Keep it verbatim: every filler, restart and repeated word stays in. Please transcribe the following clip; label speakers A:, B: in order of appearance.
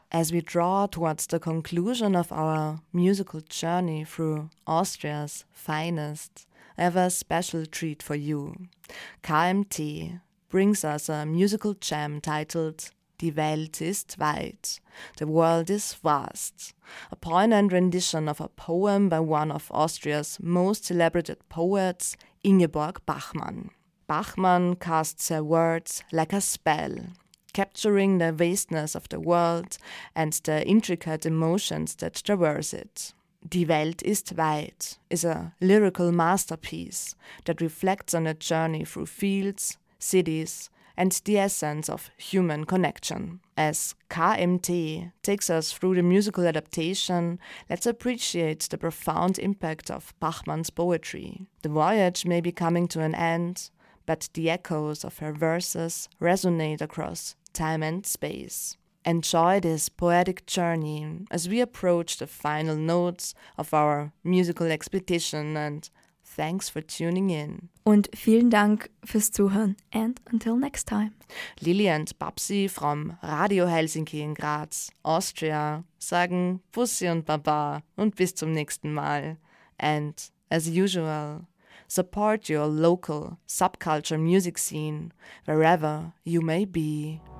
A: As we draw towards the conclusion of our musical journey through Austria's finest, I have a special treat for you. K M T brings us a musical gem titled Die Welt ist weit, The World is Vast, a poignant rendition of a poem by one of Austria's most celebrated poets, Ingeborg Bachmann. Bachmann casts her words like a spell, capturing the vastness of the world and the intricate emotions that traverse it. Die Welt ist weit is a lyrical masterpiece that reflects on a journey through fields, cities, and the essence of human connection. As K M T takes us through the musical adaptation, let's appreciate the profound impact of Bachmann's poetry. The voyage may be coming to an end, but the echoes of her verses resonate across time and space. Enjoy this poetic journey as we approach the final notes of our musical expedition, and thanks for tuning in.
B: Und vielen Dank fürs Zuhören and until next time.
A: Lili and Babsi from Radio Helsinki in Graz, Austria, sagen Bussi und Baba und bis zum nächsten Mal. And as usual, support your local subculture music scene wherever you may be.